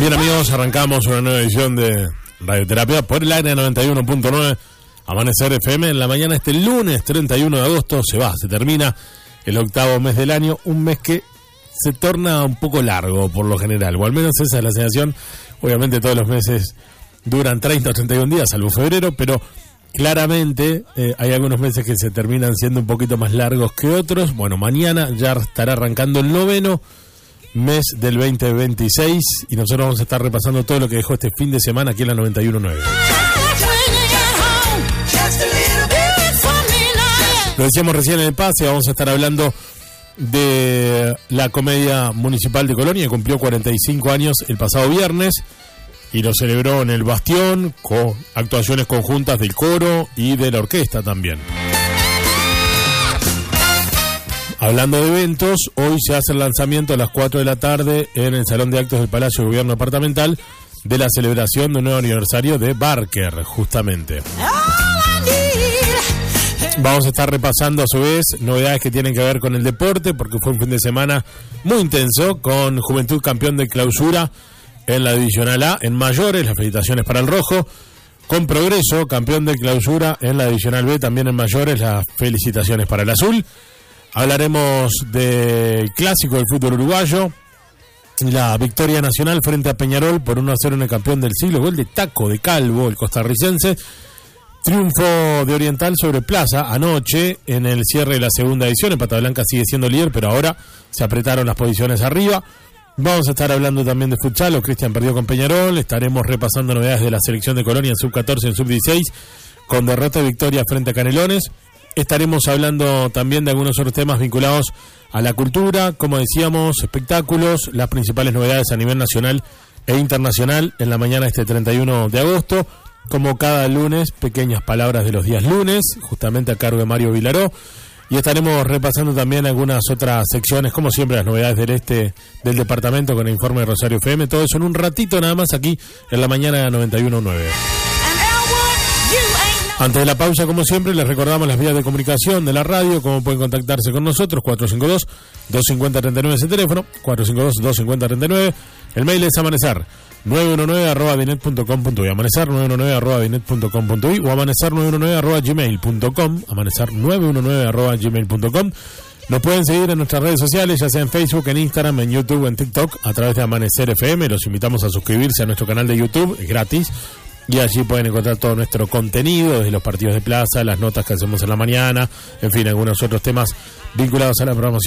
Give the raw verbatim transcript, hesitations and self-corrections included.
Bien, amigos, arrancamos una nueva edición de Radioterapia por el aire noventa y uno punto nueve Amanecer F M. En la mañana este lunes treinta y uno de agosto se va, se termina el octavo mes del año, un mes que se torna un poco largo por lo general, o al menos esa es la sensación. Obviamente todos los meses duran treinta o treinta y un días, salvo febrero, pero claramente eh, hay algunos meses que se terminan siendo un poquito más largos que otros. Bueno, mañana ya estará arrancando el noveno mes del veinte veintiséis y nosotros vamos a estar repasando todo lo que dejó este fin de semana aquí en la noventa y uno punto nueve. Lo decíamos recién en el pase, vamos a estar hablando de la Comedia Municipal de Colonia, que cumplió cuarenta y cinco años el pasado viernes y lo celebró en el Bastión con actuaciones conjuntas del coro y de la orquesta también. Hablando de eventos, hoy se hace el lanzamiento a las cuatro de la tarde en el Salón de Actos del Palacio de Gobierno Departamental de la celebración de un nuevo aniversario de Barker, justamente. Vamos a estar repasando a su vez novedades que tienen que ver con el deporte, porque fue un fin de semana muy intenso con Juventud campeón de clausura en la Divisional A en mayores, las felicitaciones para el Rojo. Con Progreso, campeón de clausura en la Divisional B también en mayores, las felicitaciones para el Azul. Hablaremos del clásico del fútbol uruguayo, la victoria nacional frente a Peñarol por uno a cero en el campeón del siglo, gol de Taco de Calvo, el costarricense. Triunfo de Oriental sobre Plaza anoche en el cierre de la segunda edición. El Pata Blanca sigue siendo líder, pero ahora se apretaron las posiciones arriba. Vamos a estar hablando también de futsal, o Cristian perdió con Peñarol. Estaremos repasando novedades de la selección de Colonia en sub catorce y en sub dieciséis, con derrota y victoria frente a Canelones. Estaremos hablando también de algunos otros temas vinculados a la cultura, como decíamos, espectáculos, las principales novedades a nivel nacional e internacional en la mañana este treinta y uno de agosto. Como cada lunes, pequeñas palabras de los días lunes, justamente a cargo de Mario Vilaró. Y estaremos repasando también algunas otras secciones, como siempre, las novedades del este del departamento con el informe de Rosario F M. Todo eso en un ratito nada más aquí en la mañana de noventa y uno punto nueve. Antes de la pausa, como siempre, les recordamos las vías de comunicación de la radio, cómo pueden contactarse con nosotros, cuatro cinco dos, dos cinco cero, tres nueve, ese teléfono, cuatro cinco dos, dos cinco cero, tres nueve. El mail es amanecer nueve uno nueve arroba binet punto com punto uy, amanecer nueve uno nueve arroba binet punto com punto uy o amanecer nueve uno nueve arroba gmail punto com, amanecer nueve uno nueve arroba gmail punto com. Nos pueden seguir en nuestras redes sociales, ya sea en Facebook, en Instagram, en YouTube, en TikTok, a través de Amanecer F M. Los invitamos a suscribirse a nuestro canal de YouTube, es gratis. Y allí pueden encontrar todo nuestro contenido, desde los partidos de plaza, las notas que hacemos en la mañana, en fin, algunos otros temas vinculados a la programación